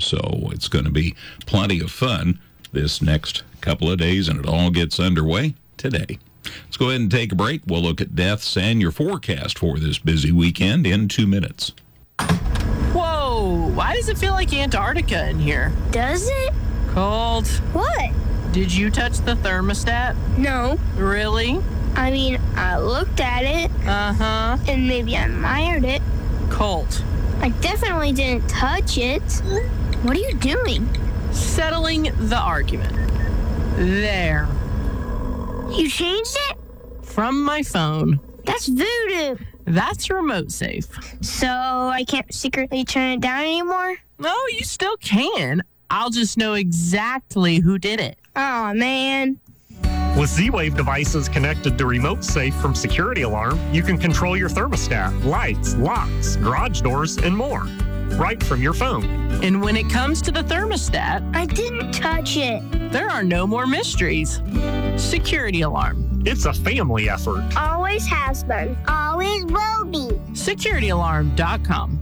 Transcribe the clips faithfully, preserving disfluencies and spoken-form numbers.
So it's going to be plenty of fun this next couple of days, and it all gets underway today. Let's go ahead and take a break. We'll look at deaths and your forecast for this busy weekend in two minutes. Whoa, why does it feel like Antarctica in here? Does it? Cold. What? Did you touch the thermostat? No. Really? I mean, I looked at it. Uh-huh. And maybe I admired it. Cold. I definitely didn't touch it. What are you doing? Settling the argument. There. You changed it? From my phone. That's voodoo. That's remote safe. So I can't secretly turn it down anymore? No, you still can. I'll just know exactly who did it. Aw, man. With Z-Wave devices connected to Remote Safe from Security Alarm, you can control your thermostat, lights, locks, garage doors, and more, right from your phone. And when it comes to the thermostat, I didn't touch it. there are no more mysteries. Security Alarm. It's a family effort. Always has been. Always will be. security alarm dot com.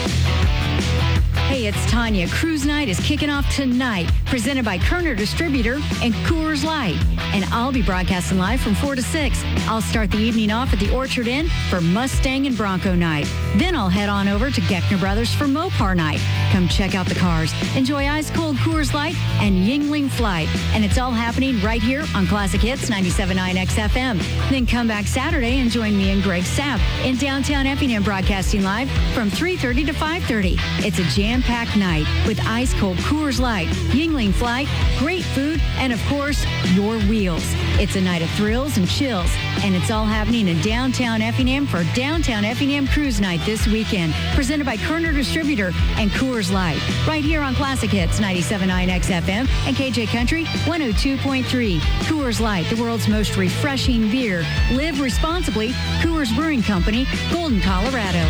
Hey, it's Tanya. Cruise Night is kicking off tonight, presented by Kerner Distributor and Coors Light. And I'll be broadcasting live from four to six. I'll start the evening off at the Orchard Inn for Mustang and Bronco Night. Then I'll head on over to Geckner Brothers for Mopar Night. Come check out the cars. Enjoy ice-cold Coors Light and Yingling Flight. And it's all happening right here on Classic Hits ninety-seven point nine X F M. Then come back Saturday and join me and Greg Sapp in downtown Effingham, broadcasting live from three thirty to five thirty. It's a jam-packed night with ice-cold Coors Light, Yingling Flight, great food, and of course, your wheels. It's a night of thrills and chills, and it's all happening in downtown Effingham for Downtown Effingham Cruise Night this weekend, presented by Kerner Distributor and Coors Light, right here on Classic Hits ninety-seven point nine X F M and K J Country one oh two point three. Coors Light, the world's most refreshing beer. Live responsibly. Coors Brewing Company, Golden, Colorado.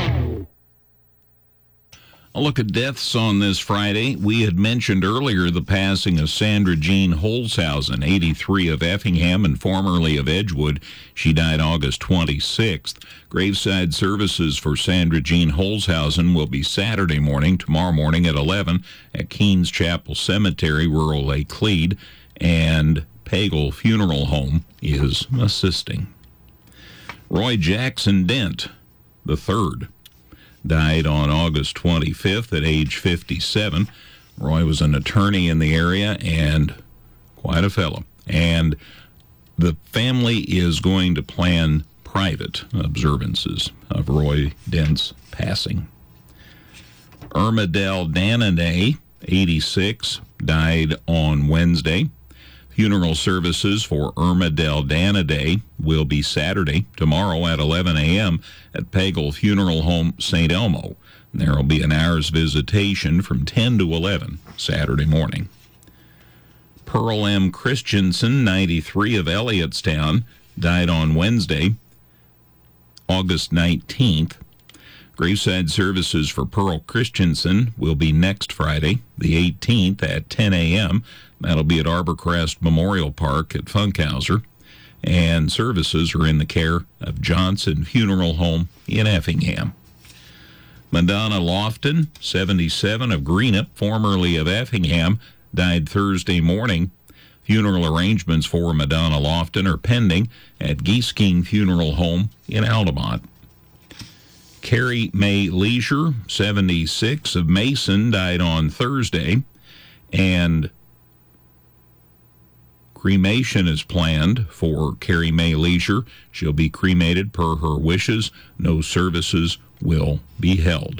A look at deaths on this Friday. We had mentioned earlier the passing of Sandra Jean Holzhausen, eighty-three, of Effingham and formerly of Edgewood. She died August twenty-sixth. Graveside services for Sandra Jean Holzhausen will be Saturday morning, tomorrow morning at eleven at Keens Chapel Cemetery, rural Lake Cleed, and Pagel Funeral Home is assisting. Roy Jackson Dent, the third, died on August twenty-fifth at age fifty-seven. Roy was an attorney in the area and quite a fellow. And the family is going to plan private observances of Roy Dent's passing. Irma Del Dananay, eighty-six, died on Wednesday. Funeral services for Irma Del Dananay will be Saturday, tomorrow at eleven a.m. at Pagel Funeral Home, Saint Elmo. There will be an hour's visitation from ten to eleven Saturday morning. Pearl M. Christensen, ninety-three, of Elliottstown, died on Wednesday, August nineteenth. Graveside services for Pearl Christensen will be next Friday, the eighteenth, at ten a.m. That'll be at Arborcrest Memorial Park at Funkhauser. And services are in the care of Johnson Funeral Home in Effingham. Madonna Lofton, seventy-seven, of Greenup, formerly of Effingham, died Thursday morning. Funeral arrangements for Madonna Lofton are pending at Geesking Funeral Home in Altamont. Carrie Mae Leisure, seventy-six, of Mason, died on Thursday, and cremation is planned for Carrie Mae Leisure. She'll be cremated per her wishes. No services will be held.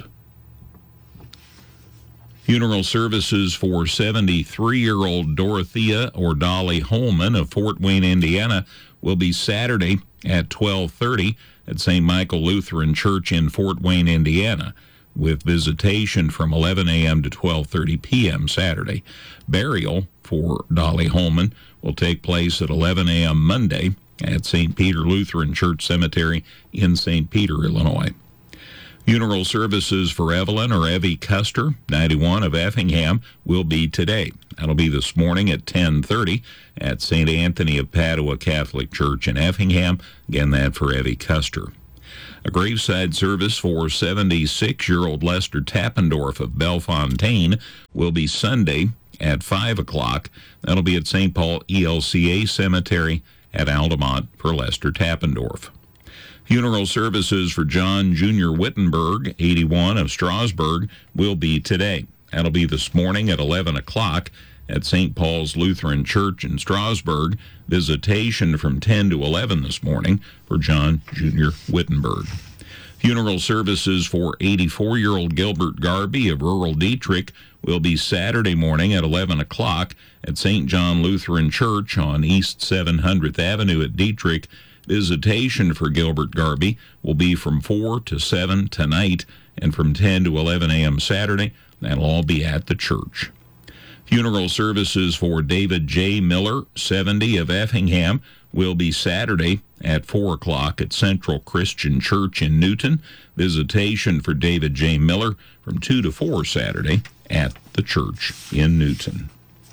Funeral services for seventy-three-year-old Dorothea or Dolly Holman of Fort Wayne, Indiana, will be Saturday at twelve thirty at Saint Michael Lutheran Church in Fort Wayne, Indiana, with visitation from eleven a.m. to twelve thirty p.m. Saturday. Burial for Dolly Holman will take place at eleven a.m. Monday at Saint Peter Lutheran Church Cemetery in Saint Peter, Illinois. Funeral services for Evelyn or Evie Custer, ninety-one, of Effingham, will be today. That'll be this morning at ten thirty at Saint Anthony of Padua Catholic Church in Effingham. Again, that for Evie Custer. A graveside service for seventy-six-year-old Lester Tappendorf of Bellefontaine will be Sunday at five o'clock. That'll be at Saint Paul E L C A Cemetery at Altamont for Lester Tappendorf. Funeral services for John Junior Wittenberg, eighty-one, of Strasburg, will be today. That'll be this morning at eleven o'clock at Saint Paul's Lutheran Church in Strasburg. Visitation from ten to eleven this morning for John Junior Wittenberg. Funeral services for eighty-four-year-old Gilbert Garby of rural Dietrich will be Saturday morning at eleven o'clock at Saint John Lutheran Church on East seven hundredth Avenue at Dietrich. Visitation for Gilbert Garby will be from four to seven tonight and from ten to eleven a.m. Saturday. That'll all be at the church. Funeral services for David J. Miller, seventy, of Effingham, will be Saturday at four o'clock at Central Christian Church in Newton. Visitation for David J. Miller from two to four Saturday at the church in Newton.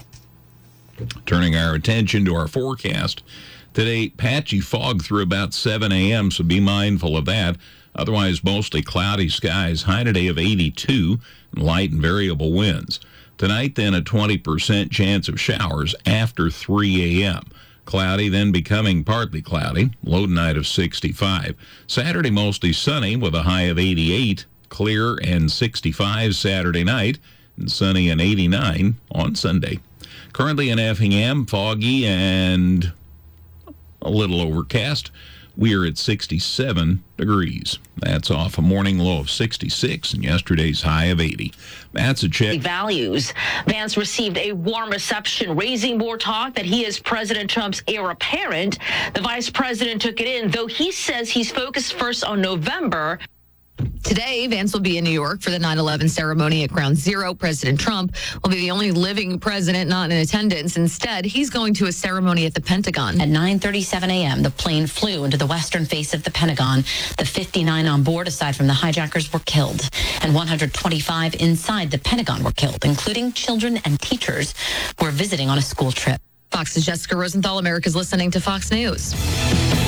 Turning our attention to our forecast. Today, patchy fog through about seven a.m., so be mindful of that. Otherwise, mostly cloudy skies. High today of eighty-two, and light and variable winds. Tonight, then, a twenty percent chance of showers after three a.m. Cloudy, then becoming partly cloudy. Low tonight of sixty-five. Saturday, mostly sunny with a high of eighty-eight. Clear and sixty-five Saturday night, and sunny and eighty-nine on Sunday. Currently in Effingham, foggy and a little overcast. We are at sixty-seven degrees. That's off a morning low of sixty-six and yesterday's high of eighty. That's a check. Values. Vance received a warm reception, raising more talk that he is President Trump's heir apparent. The vice president took it in, though he says he's focused first on November. Today, Vance will be in New York for the nine eleven ceremony at Ground Zero. President Trump will be the only living president not in attendance. Instead, he's going to a ceremony at the Pentagon. At nine thirty-seven a.m., the plane flew into the western face of the Pentagon. The fifty-nine on board, aside from the hijackers, were killed. And one hundred twenty-five inside the Pentagon were killed, including children and teachers who were visiting on a school trip. Fox's Jessica Rosenthal. America's listening to Fox News.